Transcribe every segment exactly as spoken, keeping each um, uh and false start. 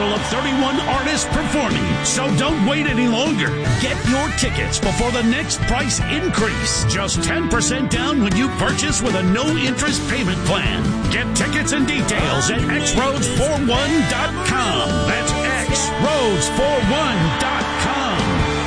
total of thirty-one artists performing. So don't wait any longer. Get your tickets before the next price increase. Just ten percent down when you purchase with a no-interest payment plan. Get tickets and details at x roads forty-one dot com. That's x roads forty-one dot com.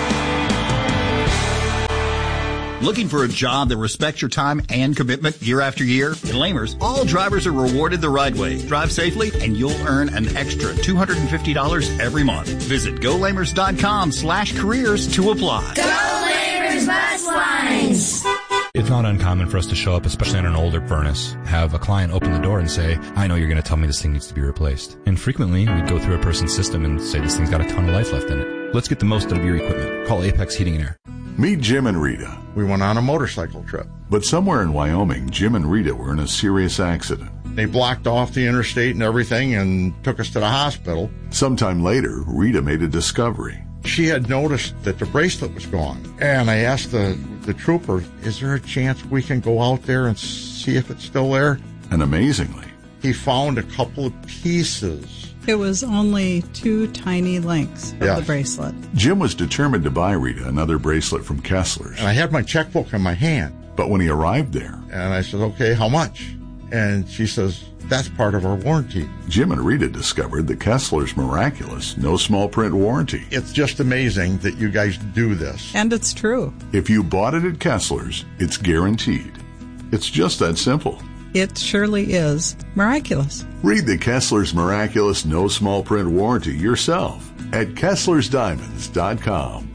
Looking for a job that respects your time and commitment year after year? At Lamers, all drivers are rewarded the right way. Drive safely, and you'll earn an extra two hundred fifty dollars every month. Visit go lamers dot com slash careers to apply. Go Lamers Bus Lines! It's not uncommon for us to show up, especially on an older furnace, have a client open the door and say, I know you're going to tell me this thing needs to be replaced. And frequently, we'd go through a person's system and say this thing's got a ton of life left in it. Let's get the most out of your equipment. Call Apex Heating and Air. Meet Jim and Rita. We went on a motorcycle trip. But somewhere in Wyoming, Jim and Rita were in a serious accident. They blocked off the interstate and everything and took us to the hospital. Sometime later, Rita made a discovery. She had noticed that the bracelet was gone. And I asked the, the trooper, is there a chance we can go out there and see if it's still there? And amazingly, he found a couple of pieces. It was only two tiny links of yes. the bracelet. Jim was determined to buy Rita another bracelet from Kessler's. And I had my checkbook in my hand. But when he arrived there... And I said, okay, how much? And she says, that's part of our warranty. Jim and Rita discovered the Kessler's miraculous no small print warranty. It's just amazing that you guys do this. And it's true. If you bought it at Kessler's, it's guaranteed. It's just that simple. It surely is miraculous. Read the Kessler's miraculous no small print warranty yourself at Kesslers Diamonds dot com.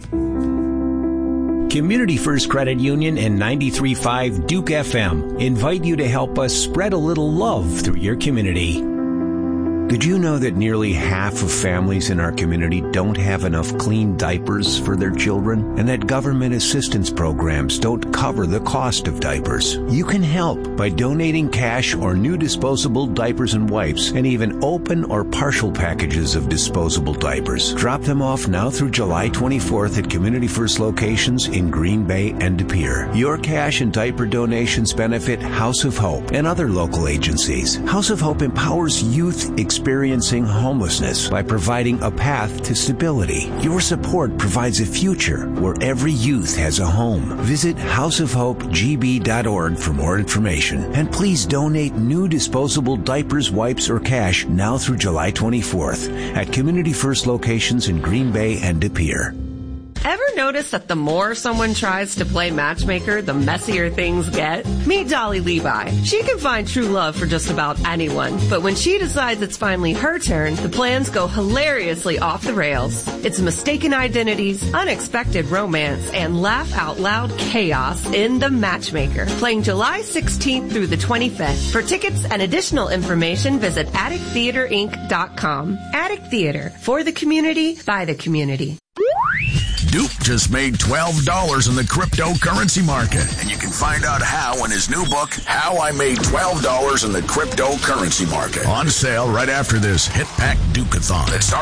Community First Credit Union and ninety-three point five Duke F M invite you to help us spread a little love through your community. Did you know that nearly half of families in our community don't have enough clean diapers for their children? And that government assistance programs don't cover the cost of diapers? You can help by donating cash or new disposable diapers and wipes, and even open or partial packages of disposable diapers. Drop them off now through July twenty-fourth at Community First locations in Green Bay and De Pere. Your cash and diaper donations benefit House of Hope and other local agencies. House of Hope empowers youth experiencing homelessness by providing a path to stability. Your support provides a future where every youth has a home. Visit house of hope g b dot org for more information. And please donate new disposable diapers, wipes, or cash now through July twenty-fourth at Community First locations in Green Bay and De Pere. Ever notice that the more someone tries to play matchmaker, the messier things get? Meet Dolly Levi. She can find true love for just about anyone, but when she decides it's finally her turn, the plans go hilariously off the rails. It's mistaken identities, unexpected romance, and laugh-out-loud chaos in The Matchmaker, playing July sixteenth through the twenty-fifth. For tickets and additional information, visit attic theater inc dot com. Attic Theater, for the community, by the community. Duke just made twelve dollars in the cryptocurrency market, and you can find out how in his new book, How I Made twelve dollars in the Cryptocurrency Market. On sale right after this Hit Pack Duke-a-thon. It starts